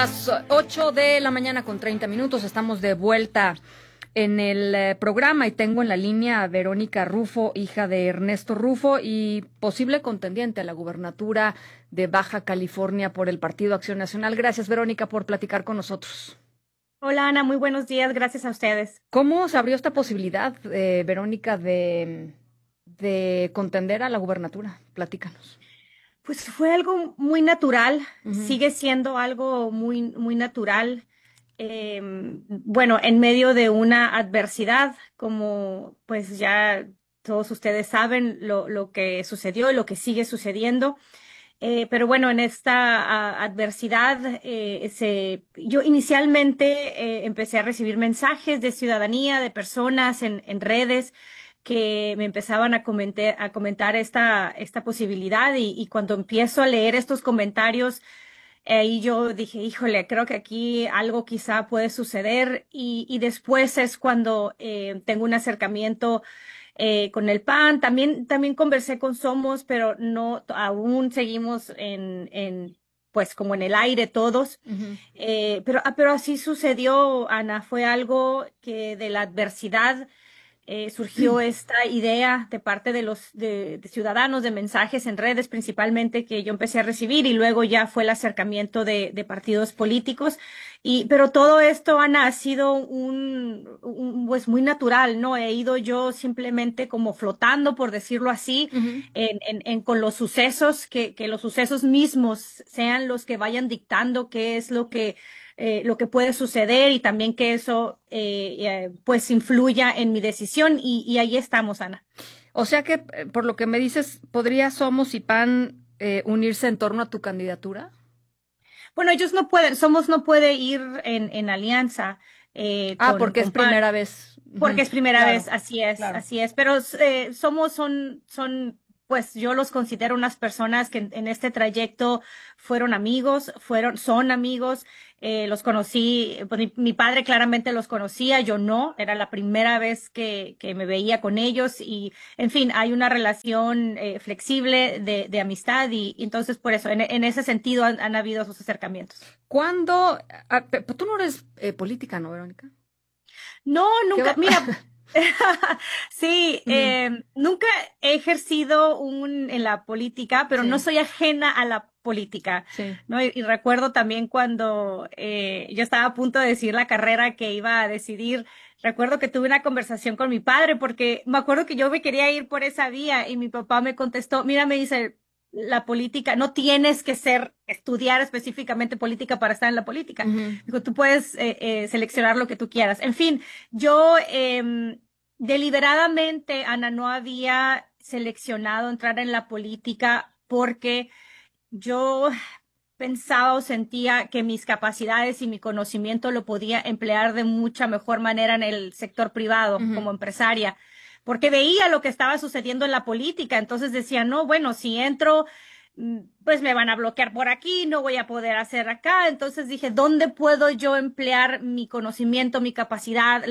las 8 de la mañana con 30 minutos. Estamos de vuelta en el programa y tengo en la línea a Verónica Rufo, hija de Ernesto Rufo y posible contendiente a la gubernatura de Baja California por el Partido Acción Nacional. Gracias, Verónica, por platicar con nosotros. Hola, Ana, muy buenos días, gracias a ustedes. ¿Cómo se abrió esta posibilidad, Verónica, de contender a la gubernatura? Platícanos. Pues fue algo muy natural, Uh-huh. sigue siendo algo muy natural. Bueno, en medio de una adversidad, como pues ya todos ustedes saben lo que sucedió y lo que sigue sucediendo. Pero bueno, en esta adversidad, yo inicialmente empecé a recibir mensajes de ciudadanía, de personas en redes que me empezaban a comentar esta posibilidad y cuando empiezo a leer estos comentarios, y yo dije, híjole, creo que aquí algo quizá puede suceder y después es cuando tengo un acercamiento con el PAN. También conversé con Somos, pero no, aún seguimos pues como en el aire todos. Uh-huh. Pero así sucedió, Ana, fue algo que de la adversidad surgió esta idea de parte de ciudadanos, de mensajes en redes principalmente que yo empecé a recibir y luego ya fue el acercamiento de partidos políticos. Pero todo esto, Ana, ha sido pues muy natural, ¿no? He ido yo simplemente como flotando, por decirlo así, Uh-huh. con los sucesos, que los sucesos mismos sean los que vayan dictando qué es lo que puede suceder y también que eso pues influya en mi decisión y ahí estamos, Ana. O sea que, por lo que me dices, ¿podría Somos y PAN unirse en torno a tu candidatura? Bueno, ellos no pueden, Somos no puede ir en alianza Porque es con PAN, primera vez. Ujú. porque es primera Claro, vez, claro. así es, pero Somos pues yo los considero unas personas que en este trayecto fueron amigos, son amigos, los conocí, pues mi padre claramente los conocía, yo no, era la primera vez que me veía con ellos y, en fin, hay una relación flexible de amistad y entonces por eso, en ese sentido han habido esos acercamientos. ¿Cuándo? Tú no eres política, ¿no, Verónica? No, ¿Qué nunca, va? mira, sí, Ujú. nunca he ejercido en la política, pero no Sí, soy ajena a la política, sí. ¿no? Y recuerdo también cuando yo estaba a punto de decidir la carrera que iba a decidir, recuerdo que tuve una conversación con mi padre porque me acuerdo que yo me quería ir por esa vía y mi papá me contestó, mira, me dice, la política, no tienes que estudiar específicamente política para estar en la política. Ujú. Digo, tú puedes seleccionar lo que tú quieras. En fin, yo deliberadamente, Ana, no había seleccionado entrar en la política porque yo pensaba o sentía que mis capacidades y mi conocimiento lo podía emplear de mucha mejor manera en el sector privado Ujú. como empresaria, porque veía lo que estaba sucediendo en la política. Entonces decía, no, bueno, si entro, pues me van a bloquear por aquí, no voy a poder hacer acá. Entonces dije, ¿dónde puedo yo emplear mi conocimiento, mi capacidad,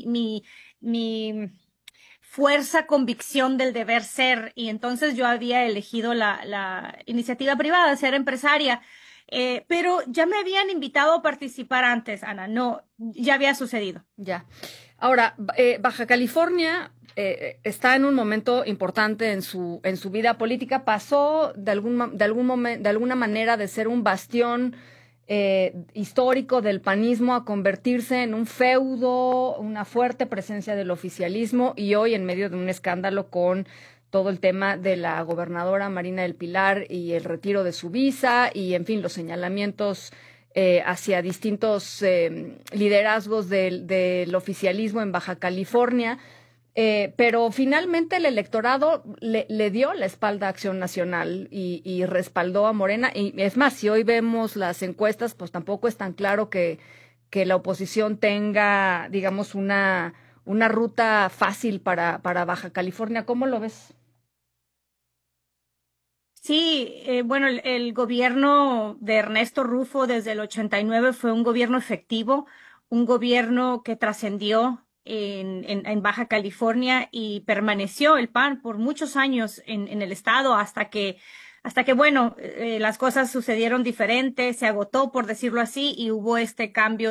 mi fuerza, convicción del deber ser? Y entonces yo había elegido la iniciativa privada, ser empresaria. Pero ya me habían invitado a participar antes, Ana, no, ya había sucedido. Ya. Ahora, Baja California está en un momento importante en su vida política. Pasó de alguna manera de ser un bastión histórico del panismo a convertirse en un feudo, una fuerte presencia del oficialismo y hoy en medio de un escándalo con todo el tema de la gobernadora Marina del Pilar y el retiro de su visa y, en fin, los señalamientos hacia distintos liderazgos del oficialismo en Baja California. Pero finalmente el electorado le dio la espalda a Acción Nacional y respaldó a Morena. Y es más, si hoy vemos las encuestas, pues tampoco es tan claro que la oposición tenga, digamos, una ruta fácil para Baja California. ¿Cómo lo ves? Sí, bueno, el gobierno de Ernesto Rufo desde el 89 fue un gobierno efectivo, un gobierno que trascendió en Baja California y permaneció el PAN por muchos años en el estado hasta que hasta que, bueno, las cosas sucedieron diferentes, se agotó, por decirlo así, y hubo este cambio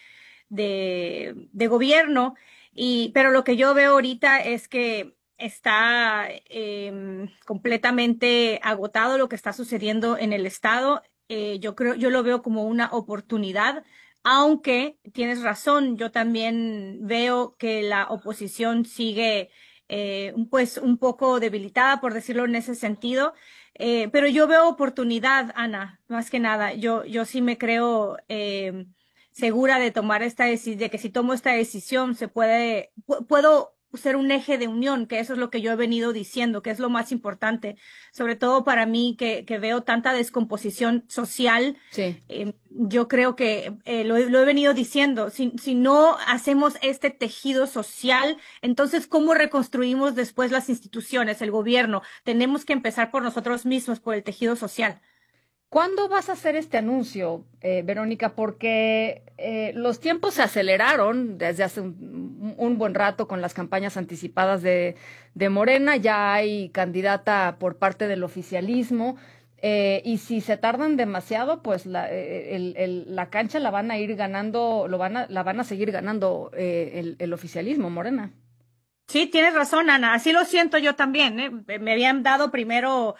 de gobierno. Pero lo que yo veo ahorita es que está completamente agotado lo que está sucediendo en el estado. Yo lo veo como una oportunidad, aunque tienes razón, yo también veo que la oposición sigue pues un poco debilitada, por decirlo en ese sentido. Pero yo veo oportunidad, Ana, más que nada. Yo sí me creo segura de tomar esta decisión, de que si tomo esta decisión puedo ser un eje de unión, que eso es lo que yo he venido diciendo, que es lo más importante, sobre todo para mí que veo tanta descomposición social. Sí. Yo creo que lo he venido diciendo, si no hacemos este tejido social, entonces, ¿cómo reconstruimos después las instituciones, el gobierno? Tenemos que empezar por nosotros mismos, por el tejido social. ¿Cuándo vas a hacer este anuncio, Verónica? Porque los tiempos se aceleraron desde hace un buen rato con las campañas anticipadas de Morena. Ya hay candidata por parte del oficialismo. Y si se tardan demasiado, pues la cancha la van a ir ganando, la van a seguir ganando el oficialismo, Morena. Sí, tienes razón, Ana. Así lo siento yo también, ¿eh? Me habían dado primero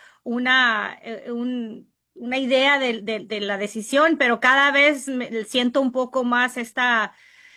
una idea de la decisión, pero cada vez siento un poco más esta,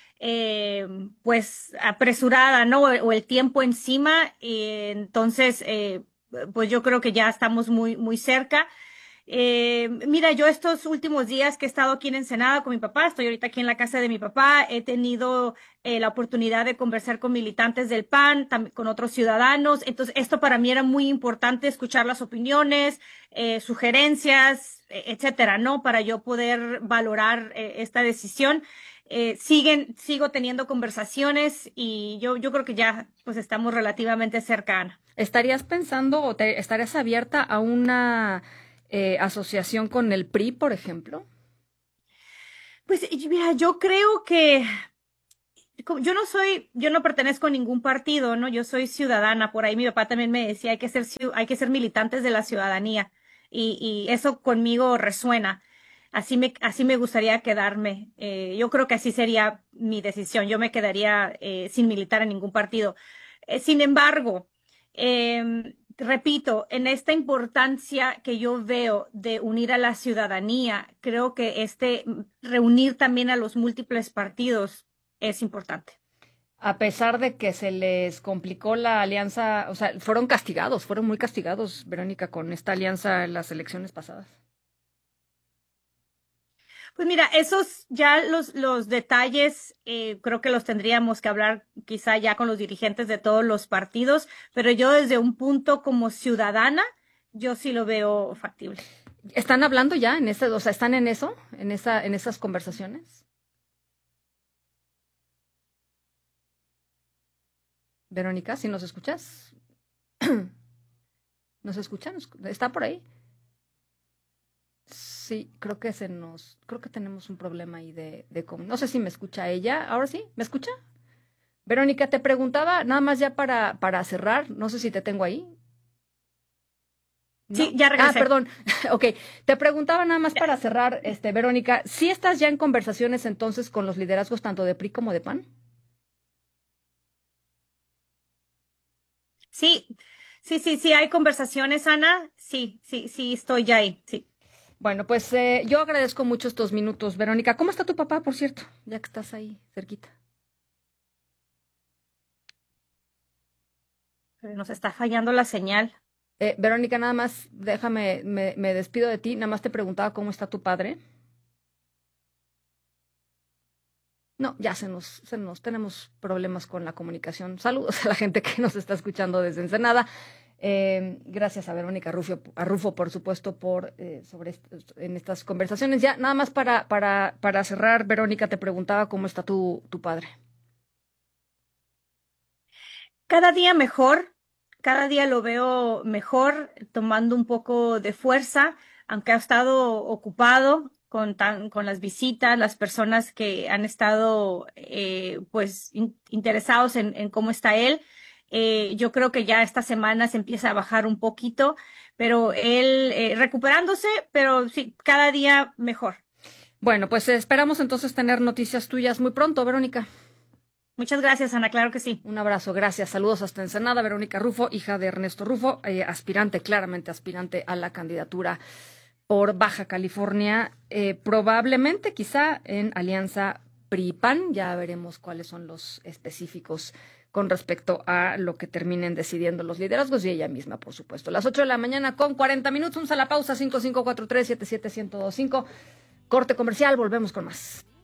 pues, apresurada, ¿no? O el tiempo encima. Y entonces, pues yo creo que ya estamos muy cerca. Mira, yo estos últimos días que he estado aquí en Ensenada con mi papá, estoy ahorita aquí en la casa de mi papá, he tenido la oportunidad de conversar con militantes del PAN, con otros ciudadanos. Entonces, esto para mí era muy importante, escuchar las opiniones, sugerencias, etcétera, ¿no? Para yo poder valorar esta decisión. Sigo teniendo conversaciones y yo creo que ya pues estamos relativamente cercanas. ¿Estarías pensando o estarías abierta a una asociación con el PRI, por ejemplo? Pues mira, yo creo que yo no pertenezco a ningún partido, ¿no? Yo soy ciudadana. Por ahí mi papá también me decía, hay que ser militantes de la ciudadanía. Y eso conmigo resuena. Así me gustaría quedarme. Yo creo que así sería mi decisión. Yo me quedaría sin militar en ningún partido. Sin embargo, repito, en esta importancia que yo veo de unir a la ciudadanía, creo que reunir también a los múltiples partidos es importante. A pesar de que se les complicó la alianza, o sea, fueron muy castigados, Verónica, con esta alianza en las elecciones pasadas. Pues mira, esos ya los detalles creo que los tendríamos que hablar quizá ya con los dirigentes de todos los partidos, pero yo desde un punto como ciudadana, yo sí lo veo factible. ¿Están hablando ya en o sea, están en eso, en esas conversaciones? Verónica, si nos escuchas, ¿nos escuchan? ¿Está por ahí? Sí, creo que tenemos un problema ahí no sé si me escucha ella. ¿Ahora sí? ¿Me escucha? Verónica, te preguntaba, nada más ya para cerrar, no sé si te tengo ahí. Sí, ¿No? ya regresé. Perdón. Ok. Te preguntaba nada más para cerrar, Verónica, ¿sí estás ya en conversaciones entonces con los liderazgos tanto de PRI como de PAN? Sí, sí, hay conversaciones, Ana. Sí, estoy ya ahí. Sí. Bueno, pues yo agradezco mucho estos minutos, Verónica. ¿Cómo está tu papá, por cierto? Ya que estás ahí cerquita. Pero nos está fallando la señal. Verónica, nada más, me despido de ti. Nada más te preguntaba cómo está tu padre. No, ya tenemos problemas con la comunicación. Saludos a la gente que nos está escuchando desde Ensenada. Gracias a Verónica Rufo, por supuesto, en estas conversaciones. Ya, nada más para cerrar, Verónica, te preguntaba cómo está tu padre. Cada día mejor, cada día lo veo mejor, tomando un poco de fuerza, aunque ha estado ocupado con las visitas, las personas que han estado pues interesados en cómo está él. Yo creo que ya esta semana se empieza a bajar un poquito, pero él recuperándose, pero sí, cada día mejor. Bueno, pues esperamos entonces tener noticias tuyas muy pronto, Verónica. Muchas gracias, Ana, claro que sí. Un abrazo, gracias. Saludos hasta Ensenada. Verónica Rufo, hija de Ernesto Rufo, claramente aspirante a la candidatura por Baja California, probablemente quizá en alianza PRI-PAN. Ya veremos cuáles son los específicos con respecto a lo que terminen decidiendo los liderazgos y ella misma, por supuesto. Las 8 de la mañana con 40 minutos. Vamos a la pausa, 5543-77125. Corte comercial, volvemos con más.